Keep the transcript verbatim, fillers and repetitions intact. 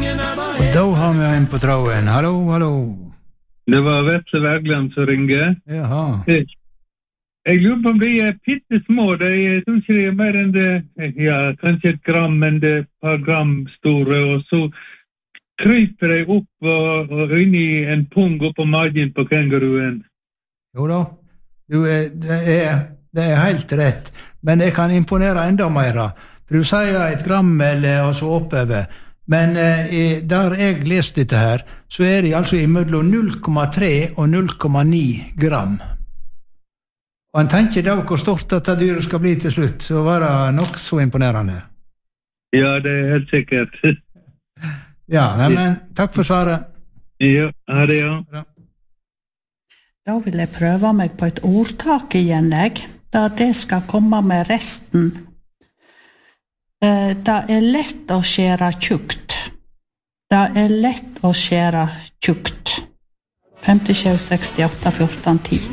Og da har vi en på tråden. Hallo, hallo. Det var Vetle Wergeland som ringer. Jaha. Jeg lurer på om de er pittesmå. De er, tror ikke de er mer enn det, ja, kanskje et gram, men det er et par gram store, og så kryper de opp og, og inn i en pung opp på magen på kenguruen. Jo da, du, det, er, det er helt rett, men jeg kan imponere enda mer. For du sier et gram eller og så oppover, men eh, der jeg leste dette her, så er det altså imellom null komma tre og null komma ni gram. Og en tenker da hvor stort dette dyret skal bli til slutt, så var det nok så imponerende. Ja, det er helt sikkert. Ja, nei, men takk for svaret. Ja, ha det, ja. Ja. Da vil jeg prøve meg på et ordtak igjen, jeg, der det skal komme med resten. Det er lett å skjære tjukt. Det er lett å skjære tjukt. fem sju seks åtte fjorten ti.